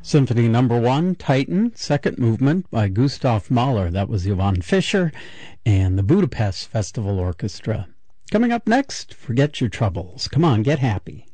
Symphony Number 1, Titan, second movement by Gustav Mahler. That was Johann Fischer and the Budapest Festival Orchestra. Coming up next, forget your troubles. Come on, get happy.